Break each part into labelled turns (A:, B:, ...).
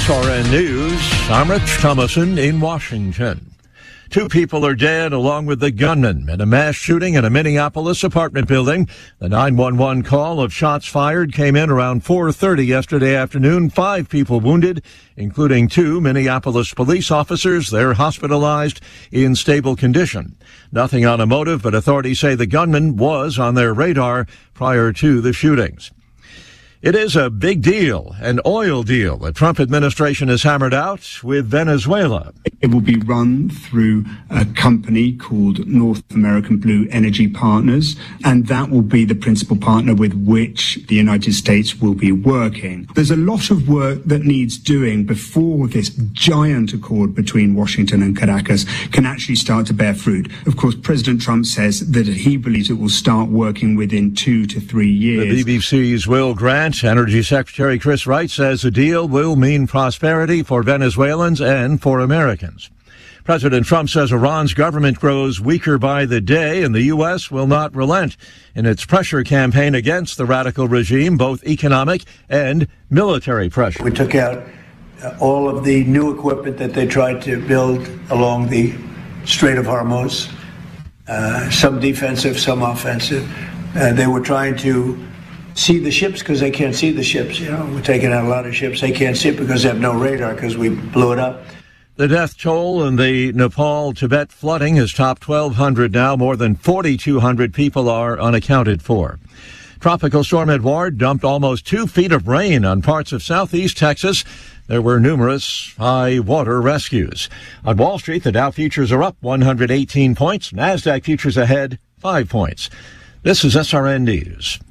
A: SRN News, I'm Rich Thomason in Washington. 2 people are dead along with the gunman in a mass shooting in a Minneapolis apartment building. The 911 call of shots fired came in around 4:30 yesterday afternoon. 5 people wounded, including 2 Minneapolis police officers. They're hospitalized in stable condition. Nothing on a motive, but authorities say the gunman was on their radar prior to the shootings. It is a big deal, an oil deal the Trump administration has hammered out with Venezuela.
B: It will be run through a company called North American Blue Energy Partners, and that will be the principal partner with which the United States will be working. There's a lot of work that needs doing before this giant accord between Washington and Caracas can actually start to bear fruit. Of course, President Trump says that he believes it will start working within 2 to 3 years.
A: The BBC's Will Grant. Energy Secretary Chris Wright says the deal will mean prosperity for Venezuelans and for Americans. President Trump says Iran's government grows weaker by the day, and the U.S. will not relent in its pressure campaign against the radical regime, both economic and military pressure.
C: We took out all of the new equipment that they tried to build along the Strait of Hormuz, some defensive, some offensive. They were trying to see the ships because they can't see the ships. We're taking out a lot of ships. They can't see it because they have no radar because we blew it up.
A: The death toll in the Nepal-Tibet flooding has topped 1,200 now. More than 4,200 people are unaccounted for. Tropical storm Edouard dumped almost 2 feet of rain on parts of southeast Texas. There were numerous high water rescues. On Wall Street, the Dow futures are up 118 points. NASDAQ futures ahead 5 points. This is SRN News.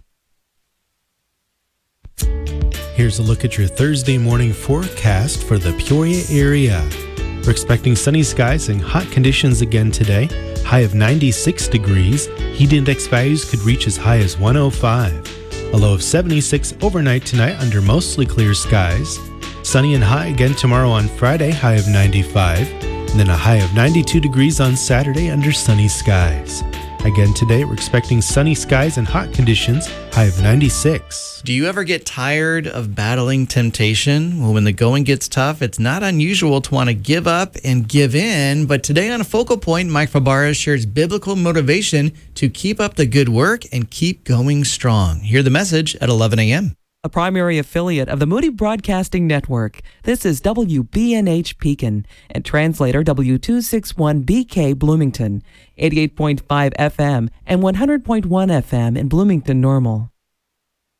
D: Here's a look at your Thursday morning forecast for the Peoria area. We're expecting sunny skies and hot conditions again today. High of 96 degrees. Heat index values could reach as high as 105. A low of 76 overnight tonight under mostly clear skies. Sunny and high again tomorrow on Friday, high of 95. And then a high of 92 degrees on Saturday under sunny skies. Again today, we're expecting sunny skies and hot conditions, high of 96.
E: Do you ever get tired of battling temptation? Well, when the going gets tough, it's not unusual to want to give up and give in. But today on Focal Point, Mike Fabarez shares biblical motivation to keep up the good work and keep going strong. Hear the message at 11 a.m.
F: A primary affiliate of the Moody Broadcasting Network. This is WBNH Pekin and translator W261BK Bloomington, 88.5 FM and 100.1 FM in Bloomington Normal.